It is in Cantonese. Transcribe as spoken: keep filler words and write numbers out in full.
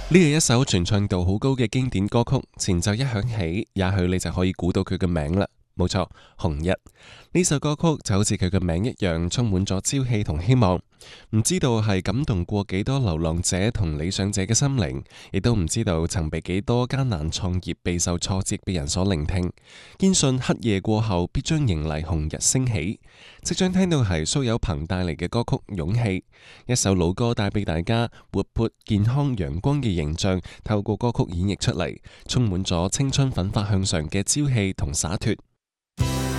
呢係一首傳唱度好高嘅經典歌曲，前奏一響起，也許你就可以估到佢嘅名啦。冇錯，紅日。呢首歌曲就好似佢嘅名一樣，充滿咗朝氣同希望。唔知道係感動過幾多流浪者同理想者嘅心靈，亦都唔知道曾被幾多艱難創業備受挫折嘅人所聆聽。堅信黑夜過後必將迎嚟紅日升起。即將聽到係蘇有朋帶嚟嘅歌曲《勇氣》，一首老歌帶俾大家活潑、健康、陽光嘅形象，透過歌曲演繹出嚟，充滿咗青春奮發向上嘅朝氣同灑脫。